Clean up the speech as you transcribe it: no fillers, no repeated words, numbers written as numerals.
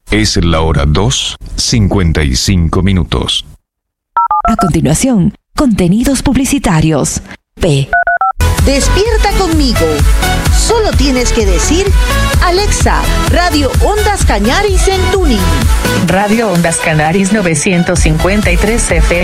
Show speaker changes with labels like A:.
A: Es la hora 2:55.
B: A continuación, contenidos publicitarios. P.
C: Despierta conmigo. Solo tienes que decir: Alexa, Radio Ondas Cañaris en tuning.
D: Radio Ondas Cañaris 953 FM.